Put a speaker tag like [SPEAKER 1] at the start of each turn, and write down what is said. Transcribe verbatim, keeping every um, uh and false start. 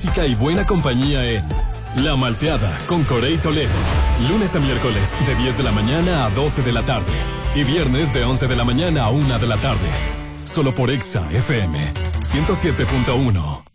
[SPEAKER 1] música y buena compañía en La Malteada con Corey Toledo. Lunes a miércoles de diez de la mañana a doce de la tarde. Y viernes de once de la mañana a una de la tarde. Solo por Exa F M ciento siete punto uno.